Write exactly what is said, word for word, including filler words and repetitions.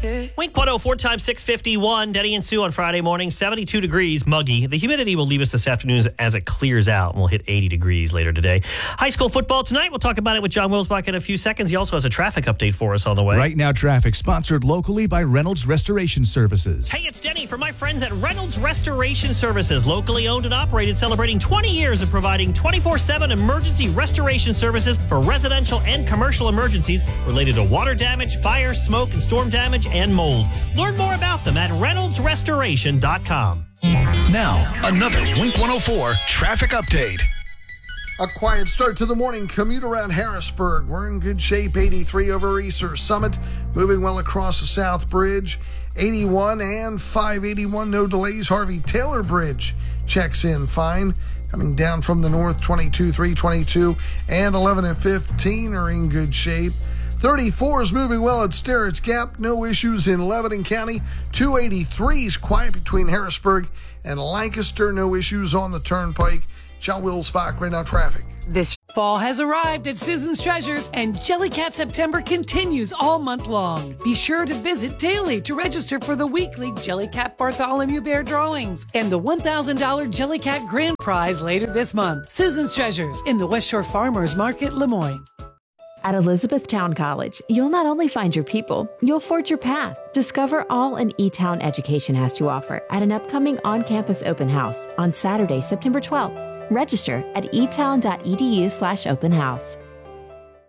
Wink one oh four times six fifty-one. Denny and Sue on Friday morning, seventy-two degrees, muggy. The humidity will leave us this afternoon as it clears out, and we'll hit eighty degrees later today. High school football tonight. We'll talk about it with John Wilsbach in a few seconds. He also has a traffic update for us on the way. Right Now Traffic, sponsored locally by Reynolds Restoration Services. Hey, it's Denny from my friends at Reynolds Restoration Services, locally owned and operated, celebrating twenty years of providing twenty-four seven emergency restoration services for residential and commercial emergencies related to water damage, fire, smoke, and storm damage, and mold. Learn more about them at reynolds restoration dot com. Now, another Wink one oh four traffic update. A quiet start to the morning commute around Harrisburg. We're in good shape. eighty-three over Easter Summit, moving well across the South Bridge. eighty-one and five eighty-one, no delays. Harvey Taylor Bridge checks in fine. Coming down from the north, twenty-two, three twenty-two, and eleven and fifteen are in good shape. thirty-four is moving well at Sterrett's Gap. No issues in Lebanon County. two eighty-three is quiet between Harrisburg and Lancaster. No issues on the turnpike. John Wilsbach, Right Now Traffic. This fall has arrived at Susan's Treasures, and Jellycat September continues all month long. Be sure to visit daily to register for the weekly Jellycat Bartholomew Bear drawings and the one thousand dollars Jellycat Grand Prize later this month. Susan's Treasures in the West Shore Farmers Market, Lemoyne. At Elizabethtown College, you'll not only find your people, you'll forge your path. Discover all an E-Town education has to offer at an upcoming on-campus open house on Saturday, September twelfth. Register at etown.edu slash open house.